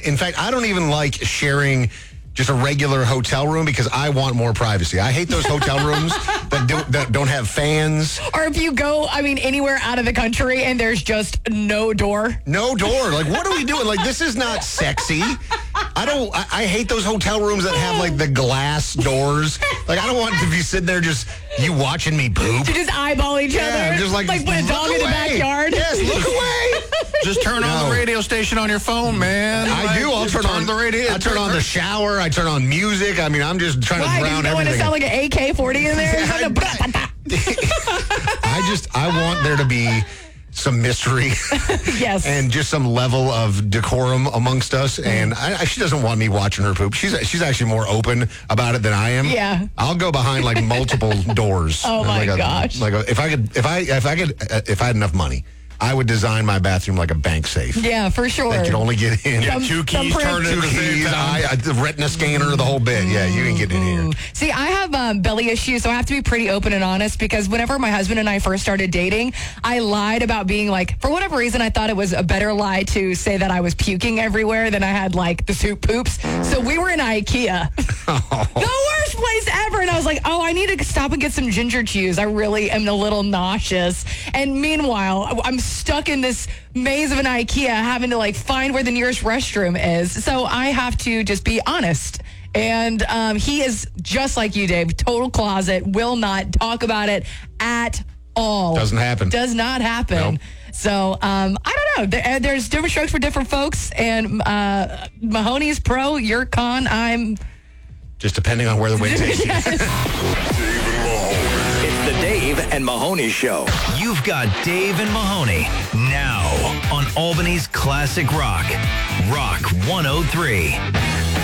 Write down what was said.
In fact, I don't even like sharing just a regular hotel room because I want more privacy. I hate those hotel rooms that don't have fans. Or if you go, anywhere out of the country and there's just no door. No door. Like, what are we doing? Like, this is not sexy. I hate those hotel rooms that have, like, the glass doors. Like, I don't want to be sitting there just, you watching me poop. To just eyeball each other. Just like put a dog in the backyard. Yes, look away. Just turn on the radio station on your phone, man. I do. I'll turn on the radio. I turn on the shower. I turn on music. I'm just trying to drown everything. Want to sound like an AK-40 in there? I want there to be some mystery. Yes. And just some level of decorum amongst us. And she doesn't want me watching her poop. She's actually more open about it than I am. Yeah. I'll go behind like multiple doors. Oh my gosh. If I had enough money, I would design my bathroom like a bank safe. Yeah, for sure. That could only get in. Yeah, two keys, turn it two keys, the retina scanner, the whole bit. Yeah, you ain't getting in here. See, I have belly issues, so I have to be pretty open and honest because whenever my husband and I first started dating, I lied about being like, for whatever reason, I thought it was a better lie to say that I was puking everywhere than I had like the soup poops. So we were in IKEA. The worst place ever. And I was like, I need to stop and get some ginger chews. I really am a little nauseous. And meanwhile, I'm stuck in this maze of an IKEA having to like find where the nearest restroom is. So I have to just be honest. And he is just like you, Dave. Total closet. Will not talk about it at all. Doesn't happen. Does not happen. Nope. So I don't know. There's different strokes for different folks. And Mahoney's pro. You're con. I'm... Just depending on where the wind takes you. It's the Dave and Mahoney Show. You've got Dave and Mahoney now on Albany's Classic Rock. Rock 103.